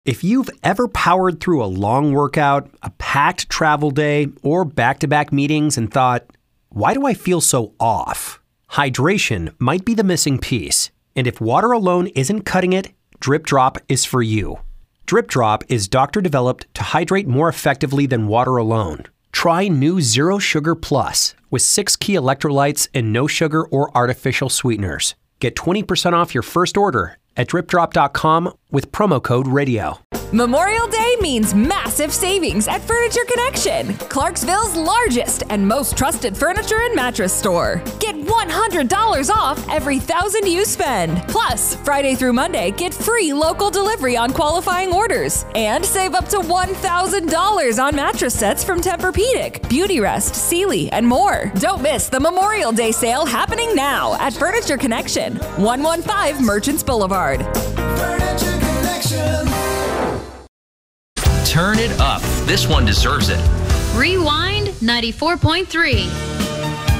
If you've ever powered through a long workout, a packed travel day, or back-to-back meetings and thought, why do I feel so off? Hydration might be the missing piece. And if water alone isn't cutting it, Drip Drop is for you. Drip Drop is doctor-developed to hydrate more effectively than water alone. Try new Zero Sugar Plus with 6 key electrolytes and no sugar or artificial sweeteners. Get 20% off your first order at dripdrop.com with promo code RADIO. Memorial Day means massive savings at Furniture Connection, Clarksville's largest and most trusted furniture and mattress store. Get $100 off every $1,000 you spend. Plus, Friday through Monday, get free local delivery on qualifying orders. And save up to $1,000 on mattress sets from Tempur-Pedic, Beautyrest, Sealy, and more. Don't miss the Memorial Day sale happening now at Furniture Connection, 115 Merchants Boulevard. Furniture Connection. Turn it up. This one deserves it. Rewind 94.3.